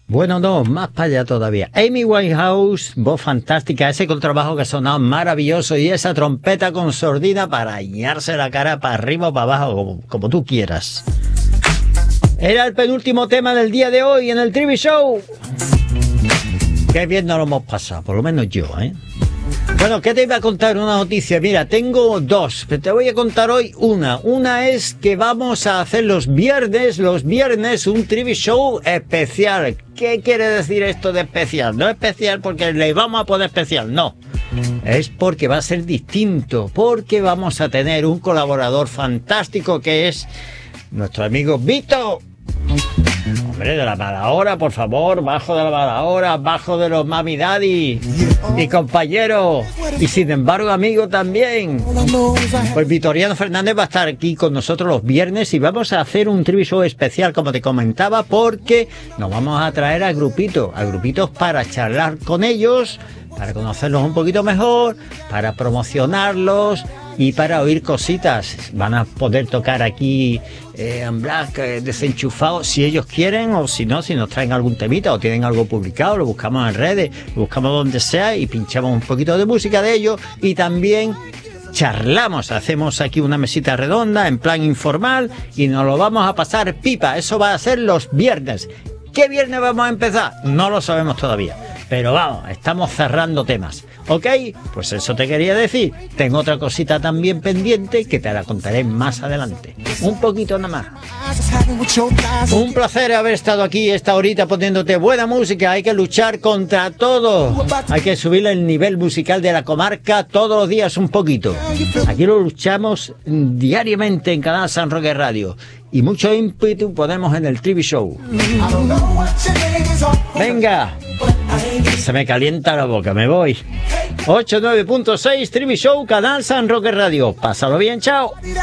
Bueno, no, más para allá todavía. Amy Winehouse, voz fantástica, ese contrabajo que sonaba maravilloso y esa trompeta con sordina para guiñarse la cara para arriba o para abajo, como tú quieras. Era el penúltimo tema del día de hoy en el Trivi Show. Qué bien nos lo hemos pasado, por lo menos yo, ¿eh? Bueno, ¿qué te iba a contar? Una noticia. Mira, tengo dos, pero te voy a contar hoy una. Una es que vamos a hacer los viernes, un Trivi Show especial. ¿Qué quiere decir esto de especial? No especial porque le vamos a poner especial, no. Es porque va a ser distinto, porque vamos a tener un colaborador fantástico que es nuestro amigo Vito. Hombre, de la mala hora, por favor, bajo de la mala hora, bajo de los Mami Daddy, mi compañero, y sin embargo amigo también. Pues Vitoriano Fernández va a estar aquí con nosotros los viernes y vamos a hacer un Trivi Show especial, como te comentaba, porque nos vamos a traer a grupitos para charlar con ellos, para conocerlos un poquito mejor, para promocionarlos y para oír cositas. Van a poder tocar aquí en Black, desenchufados, si ellos quieren, o si no, si nos traen algún temita o tienen algo publicado, lo buscamos en redes, lo buscamos donde sea y pinchamos un poquito de música de ellos y también charlamos, hacemos aquí una mesita redonda en plan informal y nos lo vamos a pasar pipa. Eso va a ser los viernes. ¿Qué viernes vamos a empezar? No lo sabemos todavía, pero vamos, estamos cerrando temas. ¿Ok? Pues eso te quería decir. Tengo otra cosita también pendiente que te la contaré más adelante. Un poquito nada más. Un placer haber estado aquí esta horita poniéndote buena música. Hay que luchar contra todo. Hay que subir el nivel musical de la comarca todos los días un poquito. Aquí lo luchamos diariamente en Canal San Roque Radio. Y mucho ímpetu ponemos en el Trivi Show. Venga, se me calienta la boca, me voy. 89.6 Trivi Show, Canal San Roque Radio. Pásalo bien, chao.